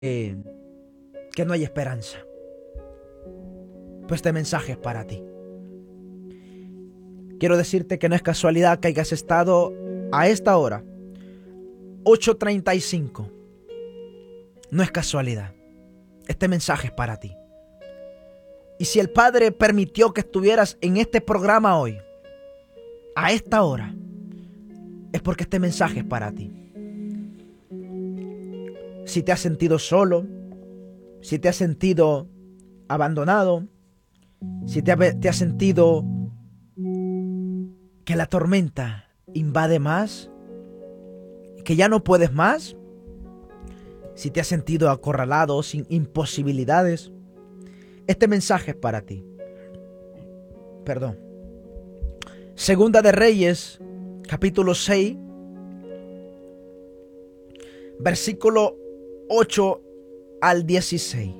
que no hay esperanza. Pues este mensaje es para ti. Quiero decirte que no es casualidad que hayas estado a esta hora, 8:35. No es casualidad. Este mensaje es para ti. Y si el Padre permitió que estuvieras en este programa hoy, a esta hora, es porque este mensaje es para ti. Si te has sentido solo, si te has sentido abandonado, si te has sentido que la tormenta invade más, que ya no puedes más, si te has sentido acorralado, sin imposibilidades, este mensaje es para ti. Perdón. Segunda de Reyes, capítulo 6, versículo 8 al 16.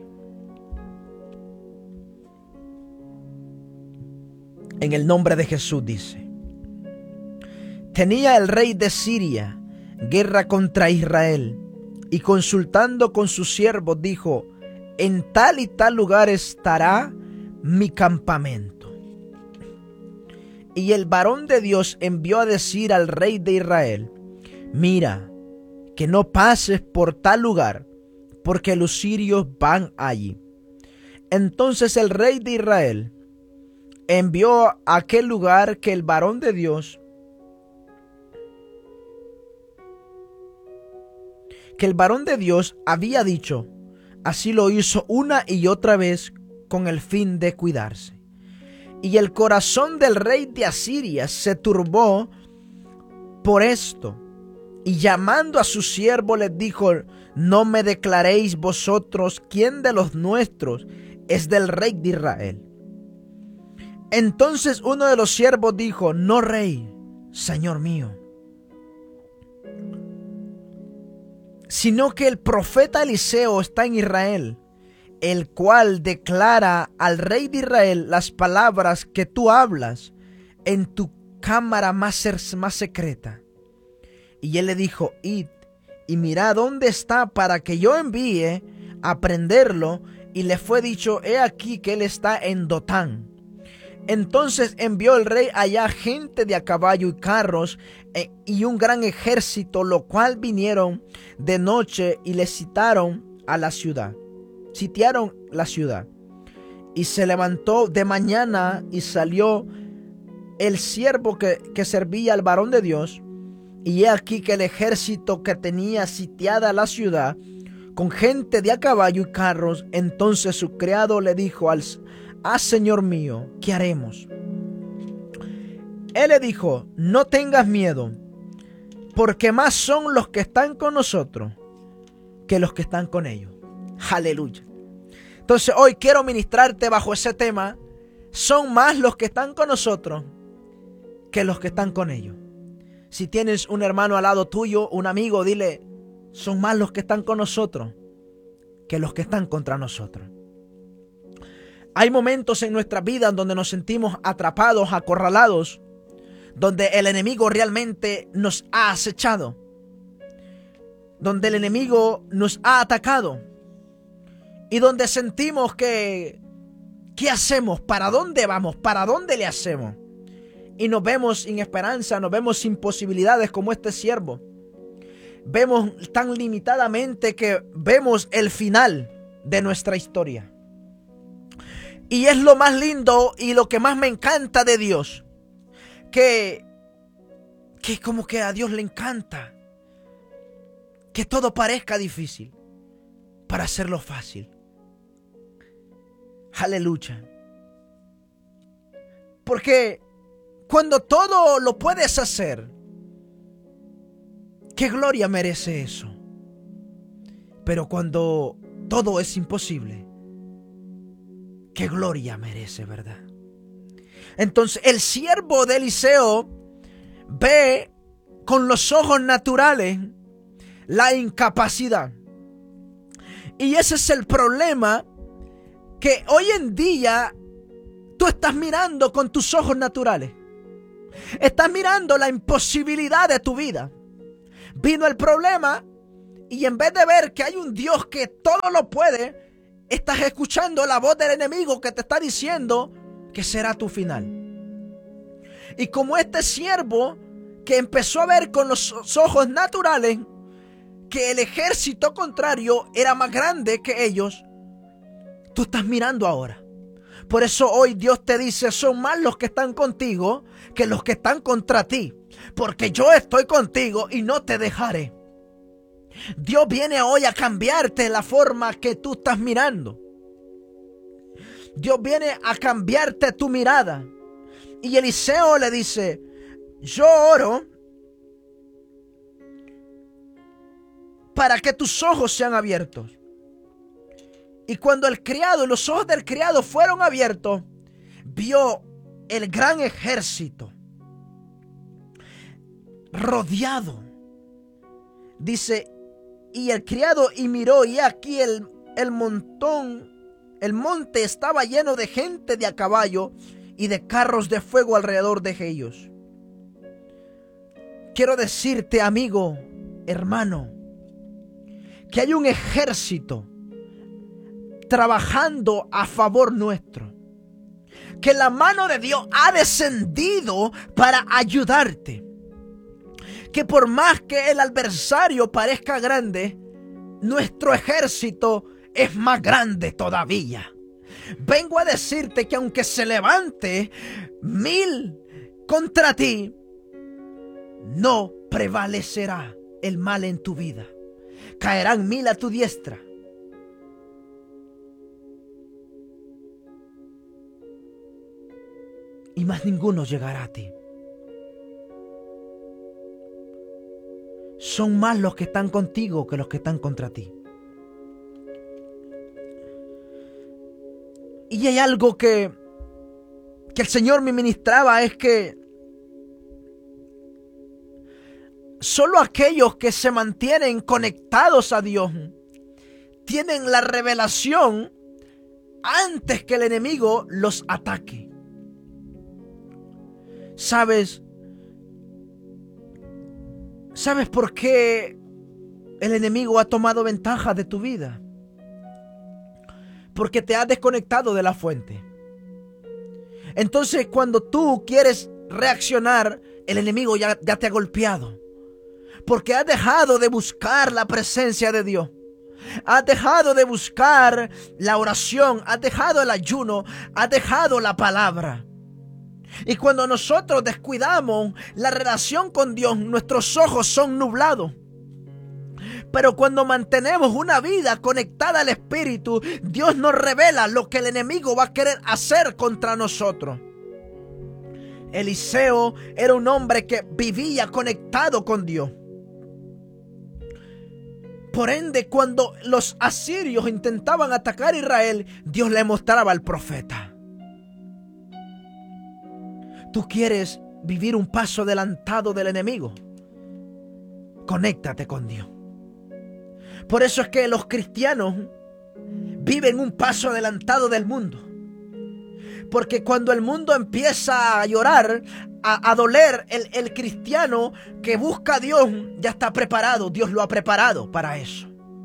En el nombre de Jesús dice: tenía el rey de Siria guerra contra Israel, y consultando con sus siervos dijo: en tal y tal lugar estará mi campamento. Y el varón de Dios envió a decir al rey de Israel: mira, que no pases por tal lugar, porque los sirios van allí. Entonces el rey de Israel envió a aquel lugar que el varón de Dios había dicho. Así lo hizo una y otra vez con el fin de cuidarse. Y el corazón del rey de Asiria se turbó por esto, y llamando a su siervo les dijo: no me declaréis vosotros quién de los nuestros es del rey de Israel. Entonces uno de los siervos dijo: no, rey, señor mío, sino que el profeta Eliseo está en Israel, el cual declara al rey de Israel las palabras que tú hablas en tu cámara más secreta. Y él le dijo: id y mirad dónde está, para que yo envíe a prenderlo. Y le fue dicho: he aquí que él está en Dotán. Entonces envió el rey allá gente de a caballo y carros y un gran ejército, lo cual vinieron de noche y le sitiaron la ciudad. Y se levantó de mañana y salió el siervo que servía al varón de Dios. Y he aquí que el ejército que tenía sitiada la ciudad, con gente de a caballo y carros, entonces su criado le dijo señor mío, ¿qué haremos? Él le dijo: no tengas miedo, porque más son los que están con nosotros que los que están con ellos. Aleluya. Entonces hoy quiero ministrarte bajo ese tema: son más los que están con nosotros que los que están con ellos. Si tienes un hermano al lado tuyo, un amigo, dile: son más los que están con nosotros que los que están contra nosotros. Hay momentos en nuestra vida donde nos sentimos atrapados, acorralados, donde el enemigo realmente nos ha acechado, donde el enemigo nos ha atacado y donde sentimos que ¿qué hacemos? ¿Para dónde vamos? ¿Para dónde le hacemos? Y nos vemos sin esperanza, nos vemos sin posibilidades como este siervo. Vemos tan limitadamente que vemos el final de nuestra historia. Y es lo más lindo y lo que más me encanta de Dios, que como que a Dios le encanta que todo parezca difícil para hacerlo fácil. Aleluya. Porque cuando todo lo puedes hacer, ¿qué gloria merece eso? Pero cuando todo es imposible, ¿qué gloria merece, verdad? Entonces el siervo de Eliseo ve con los ojos naturales la incapacidad. Y ese es el problema, que hoy en día tú estás mirando con tus ojos naturales. Estás mirando la imposibilidad de tu vida. Vino el problema Y en vez de ver que hay un Dios que todo lo puede, estás escuchando la voz del enemigo que te está diciendo que será tu final. Y como este siervo que empezó a ver con los ojos naturales que el ejército contrario era más grande que ellos, tú estás mirando ahora. Por eso hoy Dios te dice, son más los que están contigo que los que están contra ti, porque yo estoy contigo y no te dejaré. Dios viene hoy a cambiarte la forma que tú estás mirando. Dios viene a cambiarte tu mirada. Y Eliseo le dice, yo oro para que tus ojos sean abiertos. Y cuando los ojos del criado fueron abiertos, vio el gran ejército rodeado. Dice, y el criado y miró, y aquí el monte estaba lleno de gente de a caballo y de carros de fuego alrededor de ellos. Quiero decirte, amigo, hermano, que hay un ejército trabajando a favor nuestro, que la mano de Dios ha descendido para ayudarte, que por más que el adversario parezca grande, nuestro ejército es más grande todavía. Vengo a decirte que aunque se levante 1000 contra ti, no prevalecerá el mal en tu vida. Caerán 1000 a tu diestra, y más ninguno llegará a ti. Son más los que están contigo que los que están contra ti. Y hay algo que el Señor me ministraba, es que solo aquellos que se mantienen conectados a Dios tienen la revelación antes que el enemigo los ataque. ¿Sabes por qué el enemigo ha tomado ventaja de tu vida? Porque te has desconectado de la fuente. Entonces, cuando tú quieres reaccionar, el enemigo ya te ha golpeado. Porque has dejado de buscar la presencia de Dios. Has dejado de buscar la oración. Has dejado el ayuno. Has dejado la palabra. Y cuando nosotros descuidamos la relación con Dios, nuestros ojos son nublados. Pero cuando mantenemos una vida conectada al Espíritu, Dios nos revela lo que el enemigo va a querer hacer contra nosotros. Eliseo era un hombre que vivía conectado con Dios. Por ende, cuando los asirios intentaban atacar a Israel, Dios le mostraba al profeta. ¿Tú quieres vivir un paso adelantado del enemigo? Conéctate con Dios. Por eso es que los cristianos viven un paso adelantado del mundo. Porque cuando el mundo empieza a llorar, a doler, el cristiano que busca a Dios ya está preparado. Dios lo ha preparado para eso.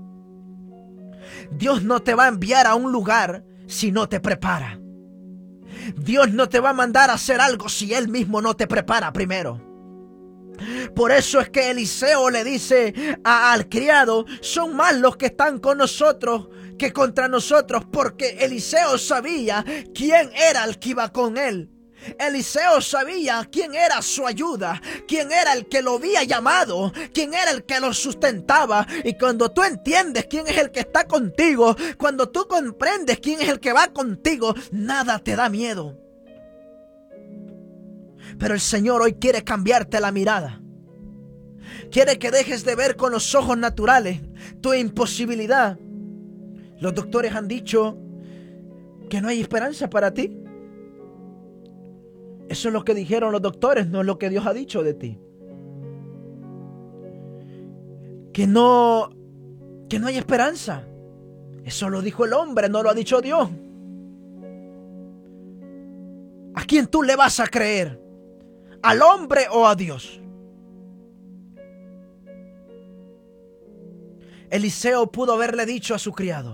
Dios no te va a enviar a un lugar si no te prepara. Dios no te va a mandar a hacer algo si Él mismo no te prepara primero. Por eso es que Eliseo le dice al criado, son más los que están con nosotros que contra nosotros, porque Eliseo sabía quién era el que iba con él. Eliseo sabía quién era su ayuda, quién era el que lo había llamado, quién era el que lo sustentaba. Y cuando tú entiendes quién es el que está contigo, cuando tú comprendes quién es el que va contigo, nada te da miedo. Pero el Señor hoy quiere cambiarte la mirada. Quiere que dejes de ver con los ojos naturales tu imposibilidad. Los doctores han dicho que no hay esperanza para ti. Eso es lo que dijeron los doctores, no es lo que Dios ha dicho de ti. Que no hay esperanza. Eso lo dijo el hombre, no lo ha dicho Dios. ¿A quién tú le vas a creer? ¿Al hombre o a Dios? Eliseo pudo haberle dicho a su criado: